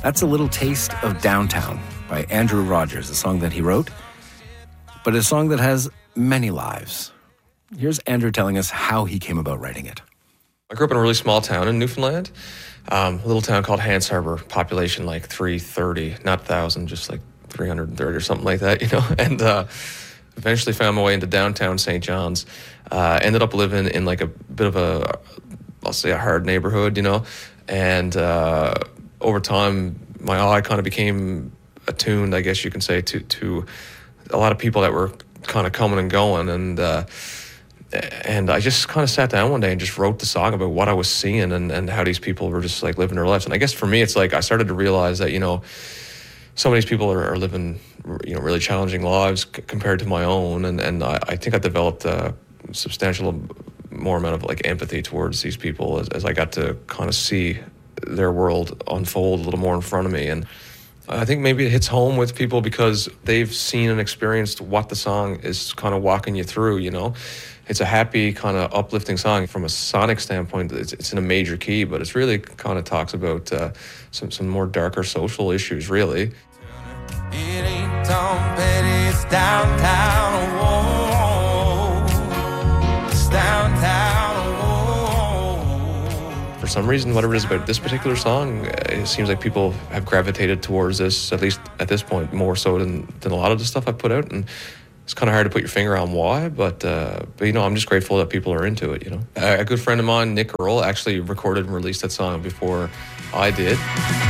That's a little taste of Downtown by Andrew Rogers, a song that he wrote, but a song that has many lives. Here's Andrew telling us how he came about writing it. I grew up in a really small town in Newfoundland, a little town called Hants Harbor, population like 330, not 1,000, just like 330 or something like that, and eventually found my way into downtown St. John's. Ended up living in like a bit of I'll say a hard neighborhood, and over time, my eye kind of became attuned, I guess you can say, to a lot of people that were kind of coming and going, and I just kind of sat down one day and just wrote the song about what I was seeing and how these people were just like living their lives. And I guess for me, it's like I started to realize that, some of these people are living, really challenging lives compared to my own. And I think I developed a substantial more amount of like empathy towards these people as I got to kind of see their world unfold a little more in front of me. And I think maybe it hits home with people because they've seen and experienced what the song is kind of walking you through, It's a happy, kind of uplifting song. From a sonic standpoint, it's in a major key, but it's really kind of talks about some more darker social issues, really. It ain't Tom Petty, it's downtown, whoa. It's downtown, whoa. For some reason, whatever it is about this particular song, it seems like people have gravitated towards this, at least at this point, more so than a lot of the stuff I've put out. And it's kind of hard to put your finger on why, but I'm just grateful that people are into it, A good friend of mine, Nick Earl, actually recorded and released that song before I did.